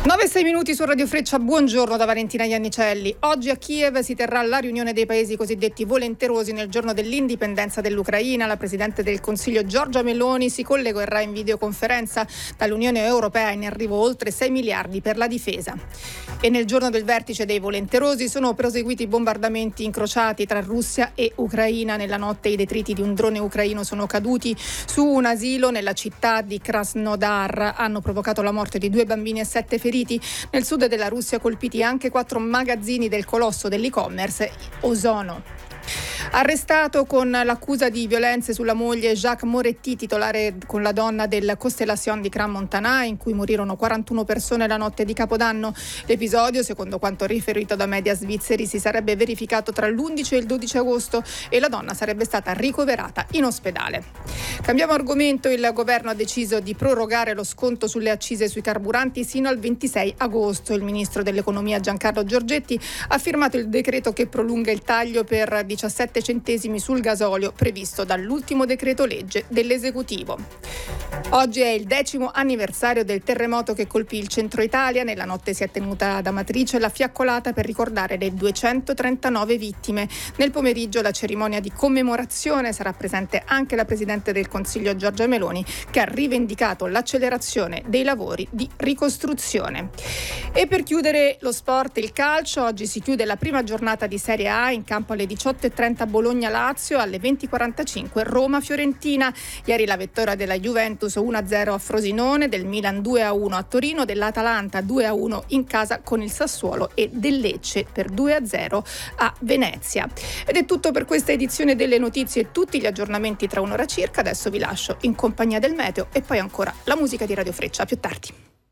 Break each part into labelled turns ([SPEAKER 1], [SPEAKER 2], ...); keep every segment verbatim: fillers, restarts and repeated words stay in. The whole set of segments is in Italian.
[SPEAKER 1] nove e sei minuti su Radio Freccia, buongiorno da Valentina Iannicelli. Oggi a Kiev si terrà la riunione dei paesi cosiddetti volenterosi nel giorno dell'indipendenza dell'Ucraina. La Presidente del Consiglio Giorgia Meloni si collegherà in videoconferenza dall'Unione Europea, in arrivo oltre sei miliardi per la difesa. E nel giorno del vertice dei volenterosi sono proseguiti i bombardamenti incrociati tra Russia e Ucraina. Nella notte i detriti di un drone ucraino sono caduti su un asilo nella città di Krasnodar. Hanno provocato la morte di due bambini e sette feriti. Nel sud della Russia colpiti anche quattro magazzini del colosso dell'e-commerce Ozono. Arrestato con l'accusa di violenze sulla moglie Jacques Moretti, titolare con la donna del Constellation di Crans-Montana, in cui morirono quarantuno persone la notte di Capodanno. L'episodio, secondo quanto riferito da media svizzeri, si sarebbe verificato tra l'undici e il dodici agosto e la donna sarebbe stata ricoverata in ospedale. Cambiamo argomento. Il governo ha deciso di prorogare lo sconto sulle accise sui carburanti sino al ventisei agosto. Il ministro dell'economia Giancarlo Giorgetti ha firmato il decreto che prolunga il taglio per diciassette centesimi sul gasolio previsto dall'ultimo decreto legge dell'esecutivo. Oggi è il decimo anniversario del terremoto che colpì il centro Italia. Nella notte si è tenuta ad Amatrice la fiaccolata per ricordare le duecentotrentanove vittime. Nel pomeriggio la cerimonia di commemorazione. Sarà presente anche la Presidente del Consiglio Giorgia Meloni, che ha rivendicato l'accelerazione dei lavori di ricostruzione. E per chiudere lo sport, il calcio. Oggi si chiude la prima giornata di Serie A. In campo alle diciotto e trenta Bologna-Lazio, alle venti e quarantacinque Roma-Fiorentina. Ieri la vittoria della Juventus uno a zero a Frosinone, del Milan due a uno a Torino, dell'Atalanta due a uno in casa con il Sassuolo e del Lecce per due a zero a Venezia. Ed è tutto per questa edizione delle notizie e tutti gli aggiornamenti tra un'ora circa. Adesso vi lascio in compagnia del meteo e poi ancora la musica di Radio Freccia. A più tardi.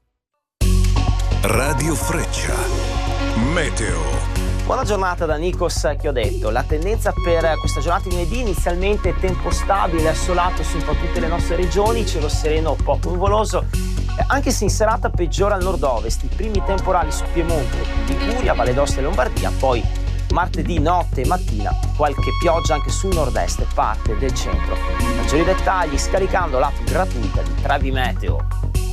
[SPEAKER 2] Radio Freccia, meteo.
[SPEAKER 3] Buona giornata da Nikos Chiodetto. La tendenza per questa giornata di lunedì: inizialmente tempo stabile, assolato su un po' tutte le nostre regioni, cielo sereno poco nuvoloso, anche se in serata peggiora al nord-ovest, i primi temporali su Piemonte, Liguria, Valle d'Aosta e Lombardia, poi martedì notte e mattina qualche pioggia anche sul nord-est e parte del centro. Maggiori dettagli scaricando l'app gratuita di Travi Meteo.